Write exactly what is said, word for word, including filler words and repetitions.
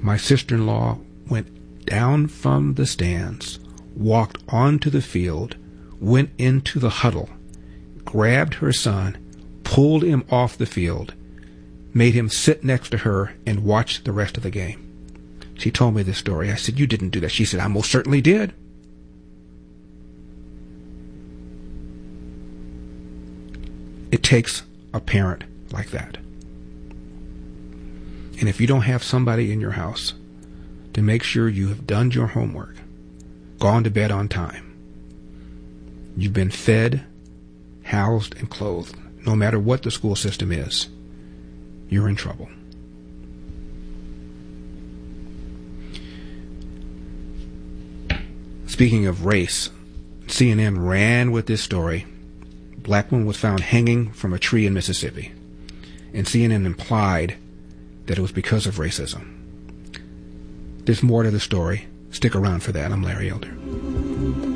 My sister-in-law went down from the stands, walked onto the field, went into the huddle, grabbed her son, pulled him off the field, made him sit next to her, and watch the rest of the game. She told me this story. I said, "You didn't do that." She said, "I most certainly did." It takes a parent like that. And if you don't have somebody in your house to make sure you have done your homework, gone to bed on time, you've been fed, housed, and clothed, no matter what the school system is, you're in trouble. Speaking of race, C N N ran with this story. Black woman was found hanging from a tree in Mississippi, and C N N implied that it was because of racism. There's more to the story. Stick around for that. I'm Larry Elder.